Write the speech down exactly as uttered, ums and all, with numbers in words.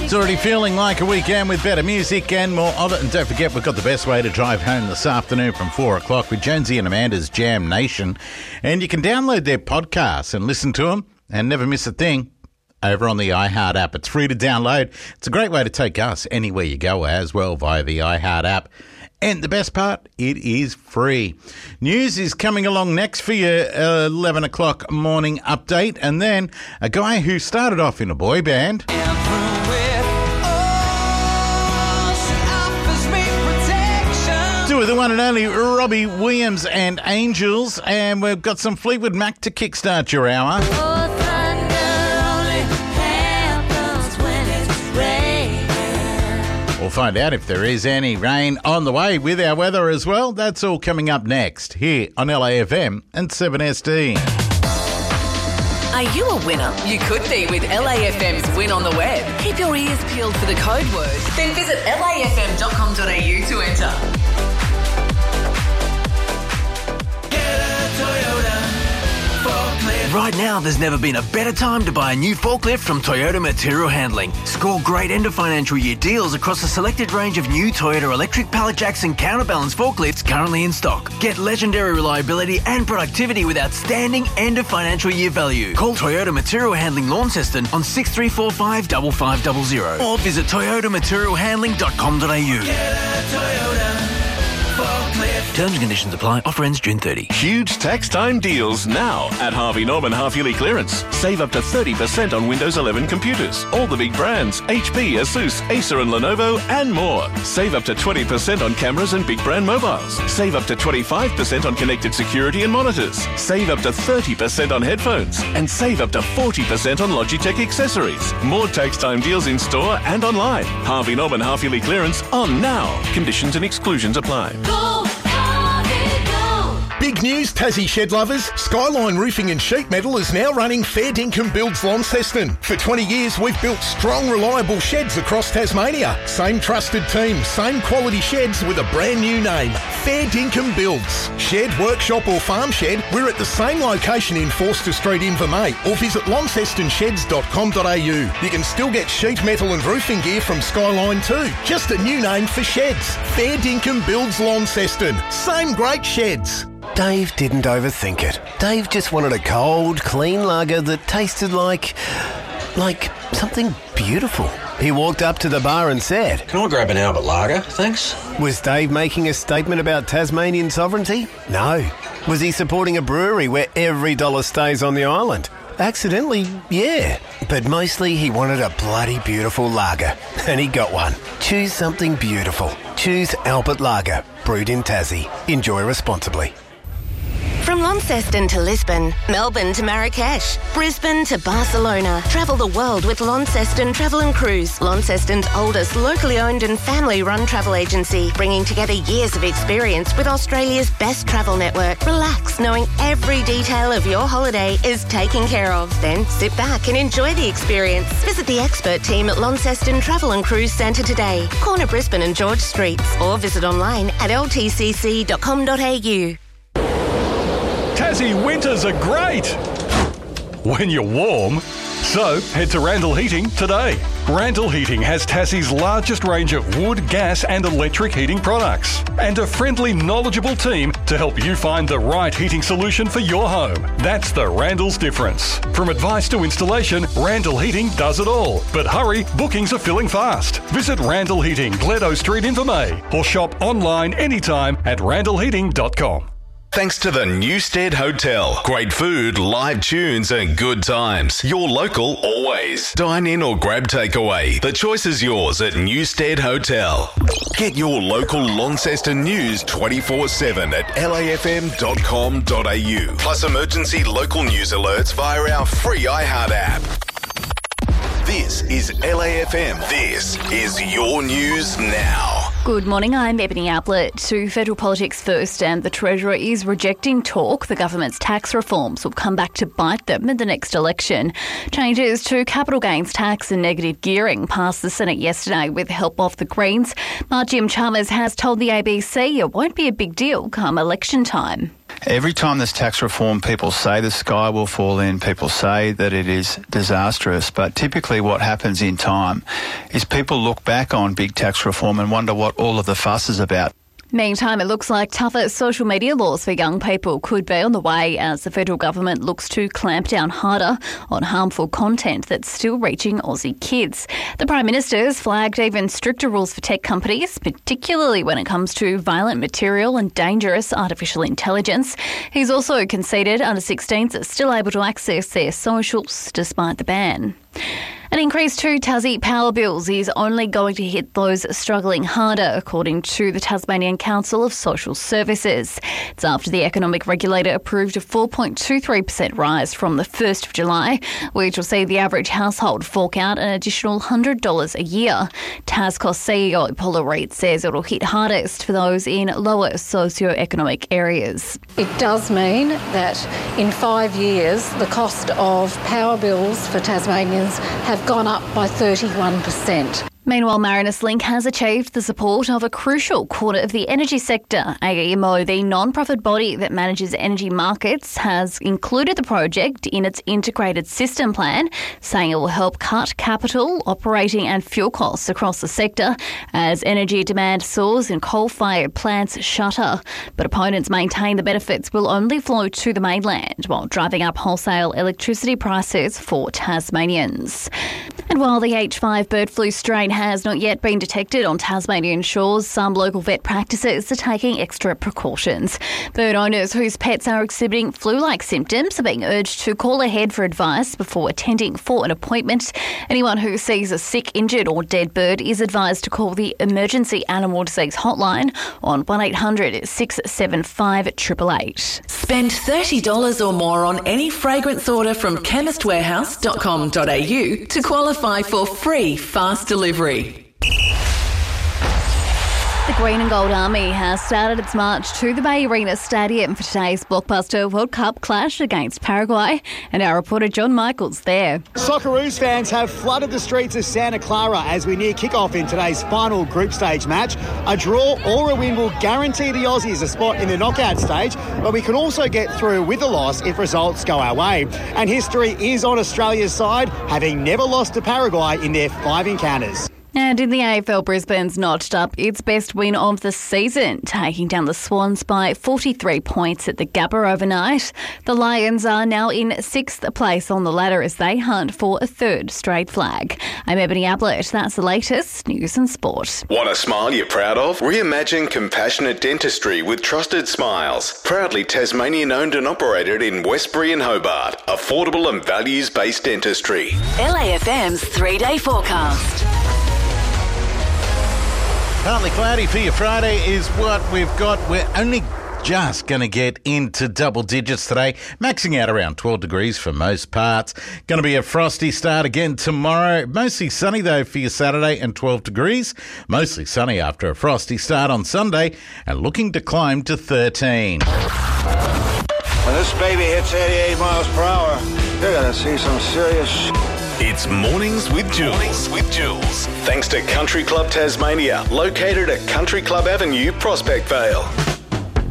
It's already feeling like a weekend with better music and more of it. And don't forget, we've got the best way to drive home this afternoon from four o'clock with Jonesy and Amanda's Jam Nation. And you can download their podcasts and listen to them and never miss a thing over on the iHeart app. It's free to download. It's a great way to take us anywhere you go as well via the iHeart app. And the best part, it is free. News is coming along next for your uh, eleven o'clock morning update. And then a guy who started off in a boy band. With the one and only Robbie Williams and Angels. And we've got some Fleetwood Mac to kickstart your hour. Oh, thunder only happens when it's raining. We'll find out if there is any rain on the way with our weather as well. That's all coming up next here on L A F M and seven S D. Are you a winner? You could be with L A F M's Win on the Web. Keep your ears peeled for the code word. Then visit L A F M dot com dot A U to enter. Right now, there's never been a better time to buy a new forklift from Toyota Material Handling. Score great end of financial year deals across a selected range of new Toyota electric pallet jacks and counterbalance forklifts currently in stock. Get legendary reliability and productivity with outstanding end of financial year value. Call Toyota Material Handling Launceston on six three four five five five zero zero or visit toyota material handling dot com dot A U. Get a Toyota forklift. Terms and conditions apply. Offer ends June thirtieth. Huge tax time deals now at Harvey Norman Half Yearly Clearance. Save up to thirty percent on Windows eleven computers. All the big brands, H P, Asus, Acer and Lenovo and more. Save up to twenty percent on cameras and big brand mobiles. Save up to twenty-five percent on connected security and monitors. Save up to thirty percent on headphones. And save up to forty percent on Logitech accessories. More tax time deals in store and online. Harvey Norman Half Yearly Clearance on now. Conditions and exclusions apply. Go, Harvey, go. Big news, Tassie shed lovers. Skyline Roofing and Sheet Metal is now running Fair Dinkum Builds Launceston. For twenty years, we've built strong, reliable sheds across Tasmania. Same trusted team, same quality sheds with a brand new name. Fair Dinkum Builds. Shed, workshop or farm shed, we're at the same location in Forster Street, Invermay, or visit launceston sheds dot com dot A U. You can still get sheet metal and roofing gear from Skyline too. Just a new name for sheds. Fair Dinkum Builds Launceston. Same great sheds. Dave didn't overthink it. Dave just wanted a cold, clean lager that tasted like... like something beautiful. He walked up to the bar and said... Can I grab an Albert Lager, thanks? Was Dave making a statement about Tasmanian sovereignty? No. Was he supporting a brewery where every dollar stays on the island? Accidentally, yeah. But mostly he wanted a bloody beautiful lager. And he got one. Choose something beautiful. Choose Albert Lager. Brewed in Tassie. Enjoy responsibly. From Launceston to Lisbon, Melbourne to Marrakesh, Brisbane to Barcelona. Travel the world with Launceston Travel and Cruise. Launceston's oldest locally owned and family-run travel agency, bringing together years of experience with Australia's best travel network. Relax, knowing every detail of your holiday is taken care of. Then sit back and enjoy the experience. Visit the expert team at Launceston Travel and Cruise Centre today, corner Brisbane and George Streets, or visit online at l t c c dot com dot a u. Tassie winters are great when you're warm. So head to Randall Heating today. Randall Heating has Tassie's largest range of wood, gas and electric heating products and a friendly, knowledgeable team to help you find the right heating solution for your home. That's the Randall's difference. From advice to installation, Randall Heating does it all. But hurry, bookings are filling fast. Visit Randall Heating, Gledo Street, Invermay, or shop online anytime at randall heating dot com. Thanks to the Newstead Hotel. Great food, live tunes and good times. Your local always. Dine in or grab takeaway. The choice is yours at Newstead Hotel. Get your local Launceston news twenty-four seven at l a f m dot com dot a u. Plus emergency local news alerts via our free iHeart app. This is L A F M. This is your news now. Good morning, I'm Ebony Ablett. To federal politics first, and the Treasurer is rejecting talk the government's tax reforms will come back to bite them in the next election. Changes to capital gains tax and negative gearing passed the Senate yesterday with help of the Greens. But Jim Chalmers has told the A B C it won't be a big deal come election time. Every time there's tax reform, people say the sky will fall in, people say that it is disastrous, but typically what happens in time is people look back on big tax reform and wonder what all of the fuss is about. Meantime, it looks like tougher social media laws for young people could be on the way as the federal government looks to clamp down harder on harmful content that's still reaching Aussie kids. The Prime Minister has flagged even stricter rules for tech companies, particularly when it comes to violent material and dangerous artificial intelligence. He's also conceded under sixteens are still able to access their socials despite the ban. An increase to Tassie power bills is only going to hit those struggling harder, according to the Tasmanian Council of Social Services. It's after the economic regulator approved a four point two three percent rise from the first of July, which will see the average household fork out an additional one hundred dollars a year. Tascos C E O Paula Reid says it will hit hardest for those in lower socio-economic areas. It does mean that in five years, the cost of power bills for Tasmanians have gone up by thirty-one percent. Meanwhile, Marinus Link has achieved the support of a crucial quarter of the energy sector. A E M O, the non-profit body that manages energy markets, has included the project in its integrated system plan, saying it will help cut capital, operating and fuel costs across the sector as energy demand soars and coal-fired plants shutter. But opponents maintain the benefits will only flow to the mainland while driving up wholesale electricity prices for Tasmanians. And while the H five bird flu strain has not yet been detected on Tasmanian shores, some local vet practices are taking extra precautions. Bird owners whose pets are exhibiting flu-like symptoms are being urged to call ahead for advice before attending for an appointment. Anyone who sees a sick, injured or dead bird is advised to call the Emergency Animal Disease Hotline on one eight hundred six seven five eight eight eight. Spend thirty dollars or more on any fragrance order from chemist warehouse dot com dot a u to qualify for free fast delivery. The Green and Gold Army has started its march to the Bay Arena Stadium for today's blockbuster World Cup clash against Paraguay, and our reporter John Michael's there. Socceroos fans have flooded the streets of Santa Clara as we near kick-off in today's final group stage match. A draw or a win will guarantee the Aussies a spot in the knockout stage, but we can also get through with a loss if results go our way. And history is on Australia's side, having never lost to Paraguay in their five encounters. And in the A F L, Brisbane's notched up its best win of the season, taking down the Swans by forty-three points at the Gabba overnight. The Lions are now in sixth place on the ladder as they hunt for a third straight flag. I'm Ebony Ablett. That's the latest news and sport. Want a smile you're proud of? Reimagine compassionate dentistry with Trusted Smiles. Proudly Tasmanian owned and operated in Westbury and Hobart. Affordable and values-based dentistry. L A F M's three-day forecast. Partly cloudy for your Friday is what we've got. We're only just going to get into double digits today, maxing out around twelve degrees for most parts. Going to be a frosty start again tomorrow. Mostly sunny though for your Saturday and twelve degrees. Mostly sunny after a frosty start on Sunday and looking to climb to thirteen. When this baby hits eighty-eight miles per hour, you're going to see some serious sh**. It's Mornings with Jules. Mornings with Jules. Thanks to Country Club Tasmania, located at Country Club Avenue, Prospect Vale.